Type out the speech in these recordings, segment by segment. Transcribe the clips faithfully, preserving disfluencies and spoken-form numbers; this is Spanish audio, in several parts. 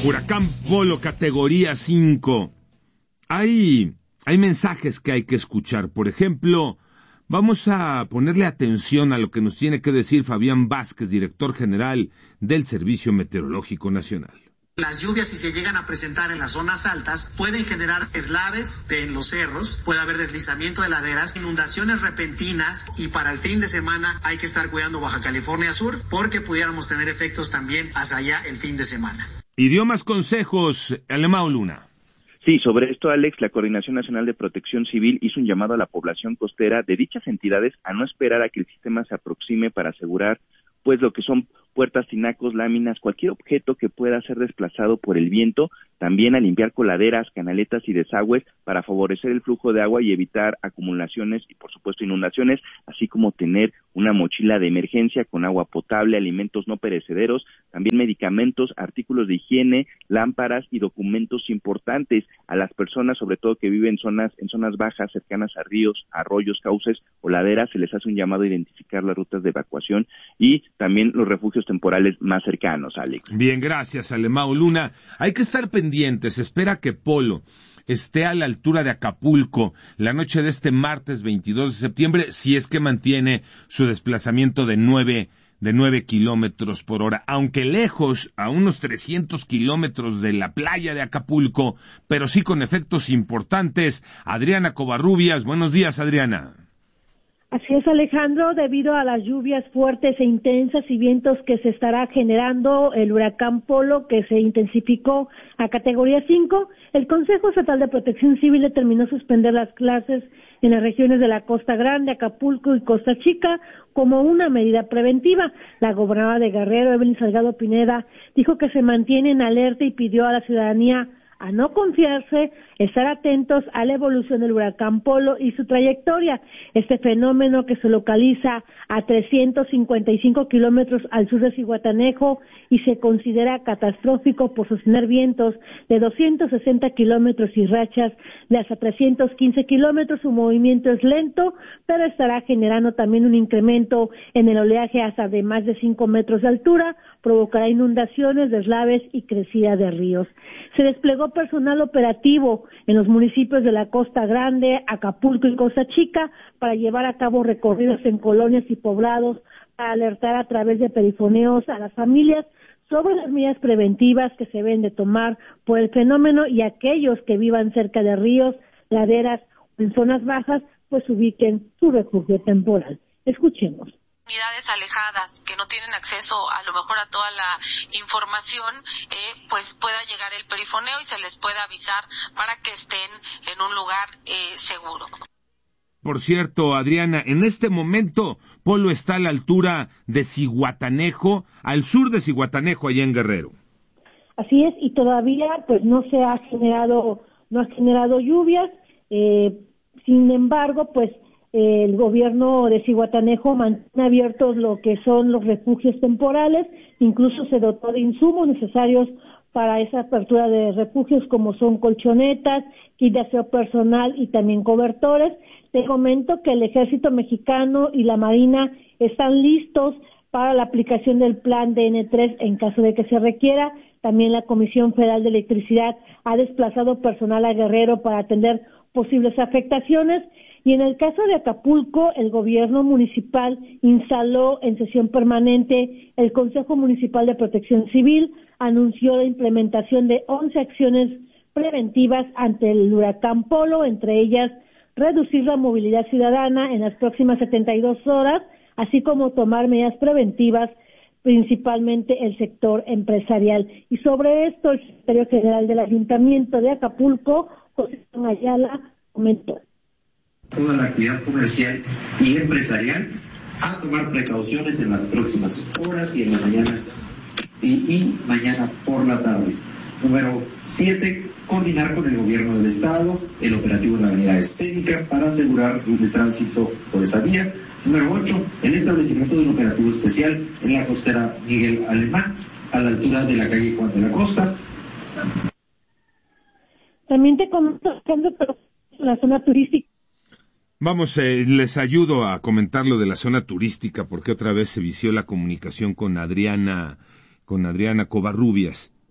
Huracán Polo categoría cinco. Hay, hay mensajes que hay que escuchar. Por ejemplo, vamos a ponerle atención a lo que nos tiene que decir Fabián Vázquez, director general del Servicio Meteorológico Nacional. Las lluvias, si se llegan a presentar en las zonas altas, pueden generar eslaves en los cerros, puede haber deslizamiento de laderas, inundaciones repentinas, y para el fin de semana hay que estar cuidando Baja California Sur porque pudiéramos tener efectos también hacia allá el fin de semana. Idiomas consejos, Alemão Luna. Sí, sobre esto, Alex, la Coordinación Nacional de Protección Civil hizo un llamado a la población costera de dichas entidades a no esperar a que el sistema se aproxime para asegurar pues lo que son puertas, tinacos, láminas, cualquier objeto que pueda ser desplazado por el viento, también a limpiar coladeras, canaletas y desagües para favorecer el flujo de agua y evitar acumulaciones y, por supuesto, inundaciones, así como tener una mochila de emergencia con agua potable, alimentos no perecederos, también medicamentos, artículos de higiene, lámparas y documentos importantes. A las personas, sobre todo que viven en zonas, en zonas bajas, cercanas a ríos, arroyos, cauces o laderas, se les hace un llamado a identificar las rutas de evacuación y también los refugios temporales más cercanos, Alex. Bien, gracias, Alemão Luna. Hay que estar pendientes. Se espera que Polo esté a la altura de Acapulco la noche de este martes veintidós de septiembre, si es que mantiene su desplazamiento de nueve de nueve kilómetros por hora, aunque lejos, a unos trescientos kilómetros de la playa de Acapulco, pero sí con efectos importantes. Adriana Covarrubias, buenos días, Adriana. Así es, Alejandro, debido a las lluvias fuertes e intensas y vientos que se estará generando el huracán Polo, que se intensificó a categoría cinco, el Consejo Estatal de Protección Civil determinó suspender las clases en las regiones de la Costa Grande, Acapulco y Costa Chica como una medida preventiva. La gobernadora de Guerrero, Evelyn Salgado Pineda, dijo que se mantiene en alerta y pidió a la ciudadanía a no confiarse, estar atentos a la evolución del huracán Polo y su trayectoria. Este fenómeno, que se localiza a trescientos cincuenta y cinco kilómetros al sur de Zihuatanejo y se considera catastrófico por sostener vientos de doscientos sesenta kilómetros y rachas de hasta trescientos quince kilómetros, su movimiento es lento, pero estará generando también un incremento en el oleaje hasta de más de cinco metros de altura, provocará inundaciones, deslaves y crecida de ríos. Se desplegó personal operativo en los municipios de la Costa Grande, Acapulco y Costa Chica para llevar a cabo recorridos en colonias y poblados para alertar a través de perifoneos a las familias sobre las medidas preventivas que se deben de tomar por el fenómeno, y aquellos que vivan cerca de ríos, laderas o en zonas bajas, pues ubiquen su refugio temporal. Escuchemos. Comunidades alejadas que no tienen acceso a lo mejor a toda la información, eh, pues pueda llegar el perifoneo y se les pueda avisar para que estén en un lugar eh, seguro. Por cierto, Adriana, en este momento Polo está a la altura de Zihuatanejo, al sur de Zihuatanejo, allá en Guerrero. Así es, y todavía pues no se ha generado, no ha generado lluvias, eh, sin embargo, pues el gobierno de Zihuatanejo mantiene abiertos lo que son los refugios temporales, incluso se dotó de insumos necesarios para esa apertura de refugios, como son colchonetas, kit de aseo personal y también cobertores. Te comento que el Ejército Mexicano y la Marina están listos para la aplicación del plan D N tres en caso de que se requiera. También la Comisión Federal de Electricidad ha desplazado personal a Guerrero para atender posibles afectaciones. Y en el caso de Acapulco, el gobierno municipal instaló en sesión permanente el Consejo Municipal de Protección Civil, anunció la implementación de once acciones preventivas ante el huracán Polo, entre ellas reducir la movilidad ciudadana en las próximas setenta y dos horas, así como tomar medidas preventivas, principalmente el sector empresarial. Y sobre esto, el secretario general del Ayuntamiento de Acapulco, José Ayala, comentó. Toda la actividad comercial y empresarial a tomar precauciones en las próximas horas y en la mañana y, y mañana por la tarde. Número siete, coordinar con el gobierno del estado el operativo en la avenida escénica para asegurar el tránsito por esa vía. Número ocho, el establecimiento de un operativo especial en la costera Miguel Alemán, a la altura de la calle Juan de la Costa. También te comento, pero la zona turística. Vamos, eh, les ayudo a comentar lo de la zona turística, porque otra vez se vició la comunicación con Adriana, con Adriana Covarrubias.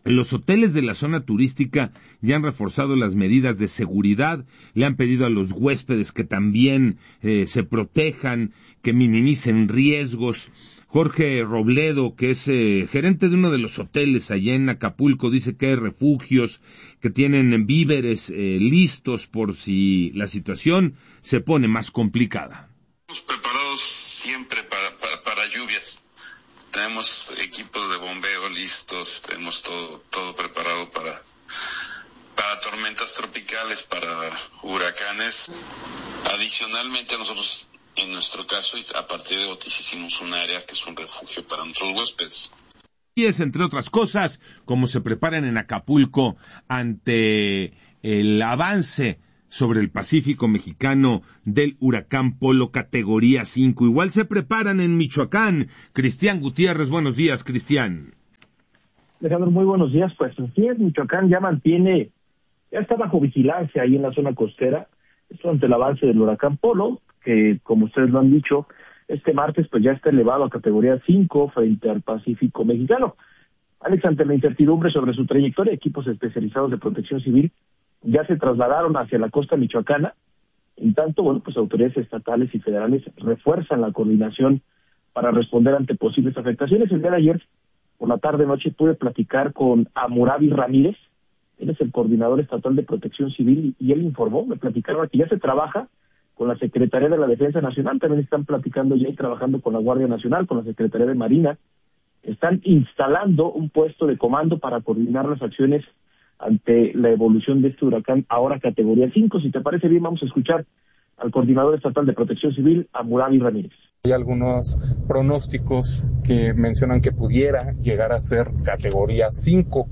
Los hoteles de la zona turística ya han reforzado las medidas de seguridad, le han pedido a los huéspedes que también eh, se protejan, que minimicen riesgos. Jorge Robledo, que es eh, gerente de uno de los hoteles allá en Acapulco, dice que hay refugios, que tienen víveres eh, listos por si la situación se pone más complicada. Estamos preparados siempre para, para, para lluvias. Tenemos equipos de bombeo listos, tenemos todo todo preparado para para tormentas tropicales, para huracanes. Adicionalmente, nosotros, en nuestro caso, a partir de Otis, hicimos un área que es un refugio para nuestros huéspedes. Y es, entre otras cosas, como se preparan en Acapulco ante el avance sobre el Pacífico mexicano del huracán Polo categoría cinco. Igual se preparan en Michoacán. Cristian Gutiérrez, buenos días, Cristian. Alejandro, muy buenos días. Pues así es, Michoacán ya mantiene, ya está bajo vigilancia ahí en la zona costera, esto ante el avance del huracán Polo, que como ustedes lo han dicho, este martes pues ya está elevado a categoría cinco frente al Pacífico mexicano. Alex, ante la incertidumbre sobre su trayectoria, equipos especializados de protección civil ya se trasladaron hacia la costa michoacana. En tanto, bueno, pues autoridades estatales y federales refuerzan la coordinación para responder ante posibles afectaciones. El día de ayer, por la tarde-noche, pude platicar con Amurabi Ramírez. Él es el coordinador estatal de protección civil y él informó, me platicaron que ya se trabaja con la Secretaría de la Defensa Nacional, también están platicando ya y trabajando con la Guardia Nacional, con la Secretaría de Marina. Están instalando un puesto de comando para coordinar las acciones ante la evolución de este huracán, ahora categoría cinco. Si te parece bien, vamos a escuchar al coordinador estatal de protección civil, Amurabi Ramírez. Hay algunos pronósticos que mencionan que pudiera llegar a ser categoría cinco.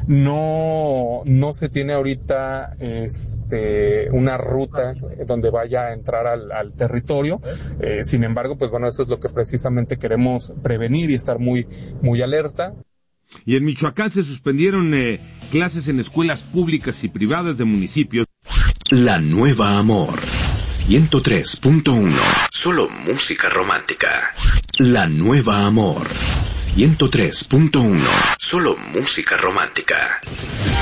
No, no se tiene ahorita este, una ruta donde vaya a entrar al, al territorio. Eh, sin embargo, pues bueno, eso es lo que precisamente queremos prevenir y estar muy, muy alerta. Y en Michoacán se suspendieron eh, clases en escuelas públicas y privadas de municipios. La Nueva Amor, ciento tres punto uno. Solo música romántica. La Nueva Amor, ciento tres punto uno. Solo música romántica.